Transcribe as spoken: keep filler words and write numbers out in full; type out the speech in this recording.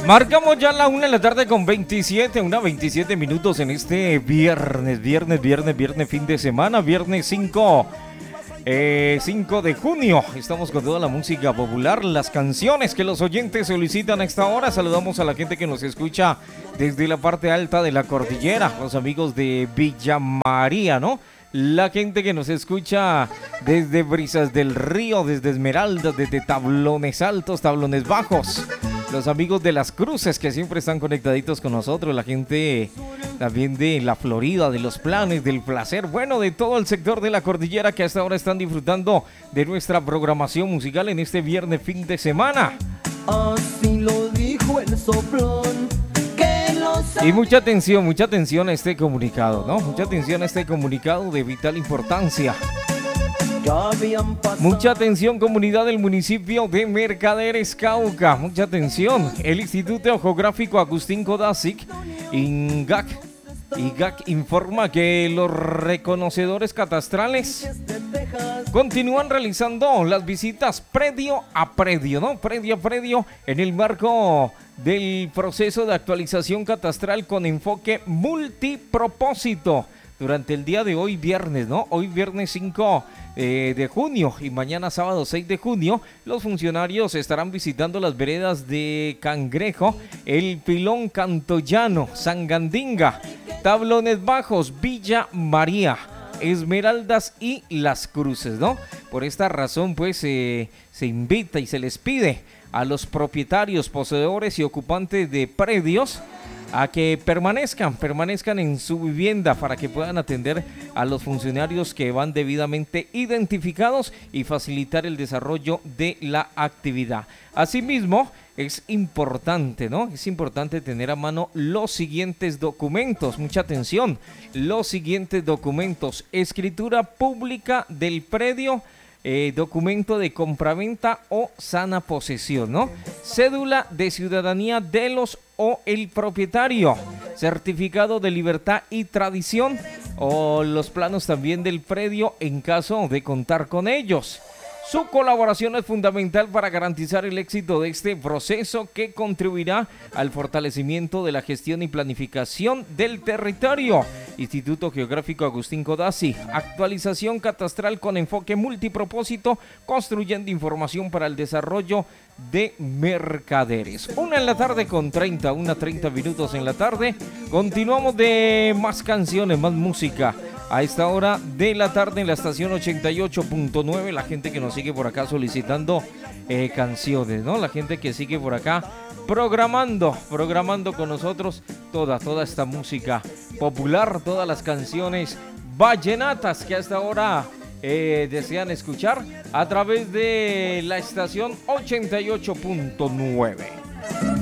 Marcamos ya la una de la tarde con veintisiete, una veintisiete minutos en este viernes, viernes, viernes, viernes, fin de semana, viernes cinco, eh, cinco de junio. Estamos con toda la música popular, las canciones que los oyentes solicitan a esta hora. Saludamos a la gente que nos escucha desde la parte alta de la cordillera, los amigos de Villa María, ¿no? La gente que nos escucha desde Brisas del Río, desde Esmeraldas, desde Tablones Altos, Tablones Bajos. Los amigos de Las Cruces que siempre están conectaditos con nosotros. La gente también de la Florida, de Los Planes, del Placer. Bueno, de todo el sector de la cordillera que hasta ahora están disfrutando de nuestra programación musical en este viernes fin de semana. Así lo dijo el soplón. Y mucha atención, mucha atención a este comunicado, ¿no? Mucha atención a este comunicado de vital importancia. Mucha atención, comunidad del municipio de Mercaderes, Cauca. Mucha atención. El Instituto Geográfico Agustín Codazzi, INGAC, IGAC, informa que los reconocedores catastrales continúan realizando las visitas predio a predio, ¿no? Predio a predio en el marco del proceso de actualización catastral con enfoque multipropósito. Durante el día de hoy viernes, ¿no? Hoy viernes cinco eh, de junio y mañana sábado seis de junio, los funcionarios estarán visitando las veredas de Cangrejo, El Pilón Cantollano, Sangandinga, Tablones Bajos, Villa María, Esmeraldas y Las Cruces, ¿no? Por esta razón, pues, eh, se invita y se les pide a los propietarios, poseedores y ocupantes de predios a que permanezcan, permanezcan en su vivienda para que puedan atender a los funcionarios que van debidamente identificados y facilitar el desarrollo de la actividad. Asimismo, es importante, ¿no? Es importante tener a mano los siguientes documentos. Mucha atención. Los siguientes documentos: escritura pública del predio, Eh, documento de compraventa o sana posesión, ¿no? Cédula de ciudadanía de los o el propietario, certificado de libertad y tradición o los planos también del predio en caso de contar con ellos. Su colaboración es fundamental para garantizar el éxito de este proceso que contribuirá al fortalecimiento de la gestión y planificación del territorio. Instituto Geográfico Agustín Codazzi, actualización catastral con enfoque multipropósito, construyendo información para el desarrollo de Mercaderes. Una en la tarde con treinta, una treinta minutos en la tarde. Continuamos de más canciones, más música. A esta hora de la tarde en la estación ochenta y ocho punto nueve, la gente que nos sigue por acá solicitando eh, canciones, ¿no? La gente que sigue por acá programando, programando con nosotros toda, toda esta música popular, todas las canciones vallenatas que a esta hora eh, desean escuchar a través de la estación ochenta y ocho punto nueve.